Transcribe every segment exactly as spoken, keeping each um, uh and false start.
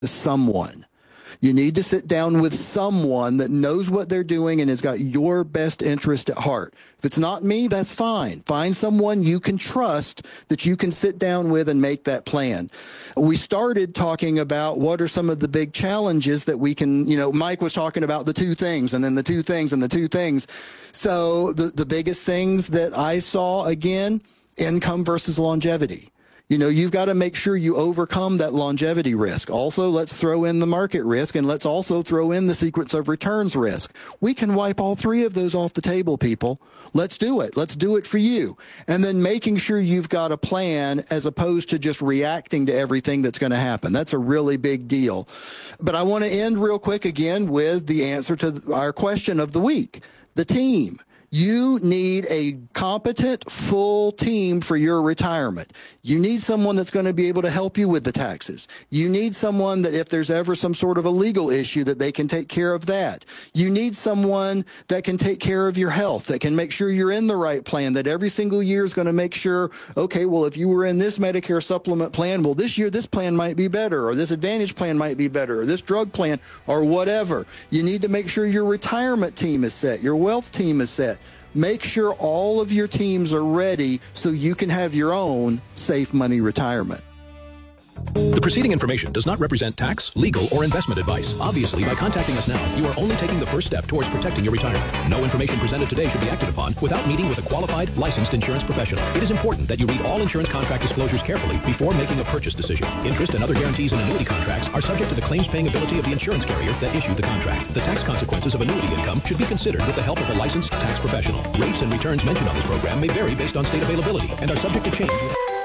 Someone. You need to sit down with someone that knows what they're doing and has got your best interest at heart. If it's not me, that's fine. Find someone you can trust that you can sit down with and make that plan. We started talking about what are some of the big challenges that we can, you know, Mike was talking about the two things and then the two things and the two things. So the, the biggest things that I saw, again, income versus longevity. You know, you've got to make sure you overcome that longevity risk. Also, let's throw in the market risk, and let's also throw in the sequence of returns risk. We can wipe all three of those off the table, people. Let's do it. Let's do it for you. And then making sure you've got a plan as opposed to just reacting to everything that's going to happen. That's a really big deal. But I want to end real quick again with the answer to our question of the week, the team. You need a competent, full team for your retirement. You need someone that's going to be able to help you with the taxes. You need someone that if there's ever some sort of a legal issue that they can take care of that. You need someone that can take care of your health, that can make sure you're in the right plan, that every single year is going to make sure, okay, well, if you were in this Medicare supplement plan, well, this year this plan might be better, or this Advantage plan might be better, or this drug plan, or whatever. You need to make sure your retirement team is set, your wealth team is set. Make sure all of your teams are ready so you can have your own safe money retirement. The preceding information does not represent tax, legal, or investment advice. Obviously, by contacting us now, you are only taking the first step towards protecting your retirement. No information presented today should be acted upon without meeting with a qualified, licensed insurance professional. It is important that you read all insurance contract disclosures carefully before making a purchase decision. Interest and other guarantees in annuity contracts are subject to the claims-paying ability of the insurance carrier that issued the contract. The tax consequences of annuity income should be considered with the help of a licensed tax professional. Rates and returns mentioned on this program may vary based on state availability and are subject to change.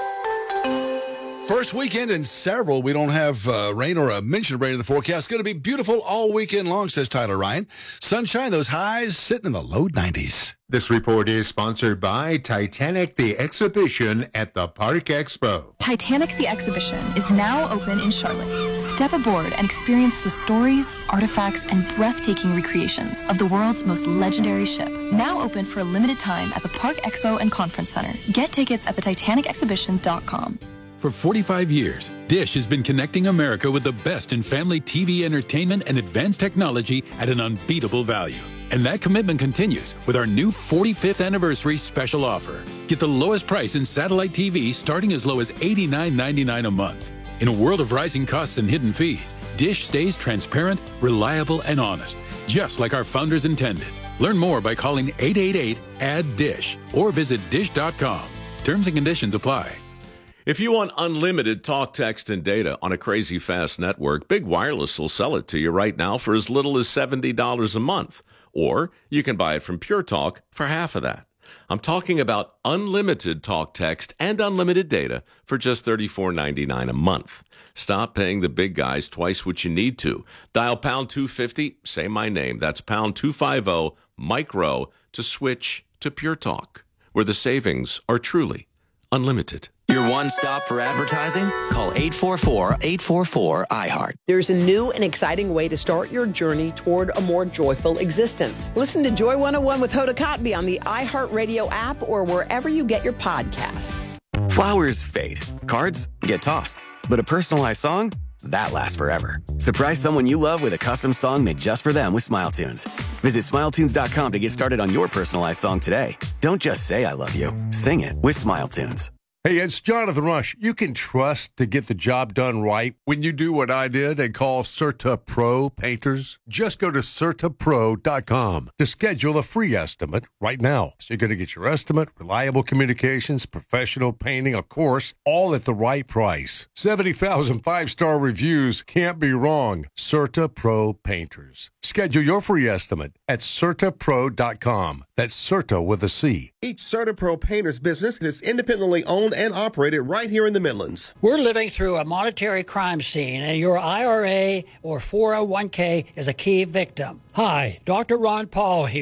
First weekend in several. We don't have uh, rain or a mention of rain in the forecast. It's going to be beautiful all weekend long, says Tyler Ryan. Sunshine, those highs sitting in the low nineties. This report is sponsored by Titanic the Exhibition at the Park Expo. Titanic the Exhibition is now open in Charlotte. Step aboard and experience the stories, artifacts, and breathtaking recreations of the world's most legendary ship. Now open for a limited time at the Park Expo and Conference Center. Get tickets at the titanic exhibition dot com. For forty-five years, Dish has been connecting America with the best in family T V entertainment and advanced technology at an unbeatable value. And that commitment continues with our new forty-fifth anniversary special offer. Get the lowest price in satellite T V starting as low as eighty-nine ninety-nine a month. In a world of rising costs and hidden fees, Dish stays transparent, reliable, and honest, just like our founders intended. Learn more by calling eight eight eight, A D D I S H or visit dish dot com. Terms and conditions apply. If you want unlimited talk, text, and data on a crazy fast network, Big Wireless will sell it to you right now for as little as seventy dollars a month. Or you can buy it from Pure Talk for half of that. I'm talking about unlimited talk, text, and unlimited data for just thirty-four ninety-nine a month. Stop paying the big guys twice what you need to. Dial pound two fifty, say my name. That's pound two fifty, micro, to switch to Pure Talk, where the savings are truly unlimited. Your one stop for advertising? Call eight four four, eight four four, I heart. There's a new and exciting way to start your journey toward a more joyful existence. Listen to Joy one oh one with Hoda Kotb on the iHeartRadio app or wherever you get your podcasts. Flowers fade. Cards get tossed. But a personalized song? That lasts forever. Surprise someone you love with a custom song made just for them with Smile Tunes. Visit smile tunes dot com to get started on your personalized song today. Don't just say I love you. Sing it with Smile Tunes. Hey, it's Jonathan Rush. You can trust to get the job done right when you do what I did and call Certa Pro Painters. Just go to certa pro dot com to schedule a free estimate right now. So you're going to get your estimate, reliable communications, professional painting, of course, all at the right price. seventy thousand five-star reviews can't be wrong. Certa Pro Painters. Schedule your free estimate at certa pro dot com. That's Certa with a C. Each CertaPro Painters business is independently owned and operated right here in the Midlands. We're living through a monetary crime scene, and your I R A or four oh one k is a key victim. Hi, Doctor Ron Paul here.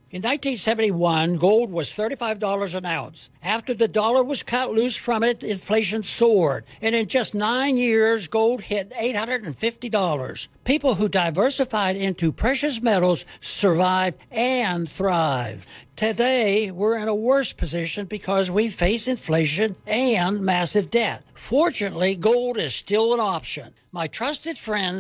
In nineteen seventy-one, gold was thirty-five dollars an ounce. After the dollar was cut loose from it, inflation soared. And in just nine years, gold hit eight hundred fifty dollars. People who diversified into precious metals survived and thrived. Today, we're in a worse position because we face inflation and massive debt. Fortunately, gold is still an option. My trusted friends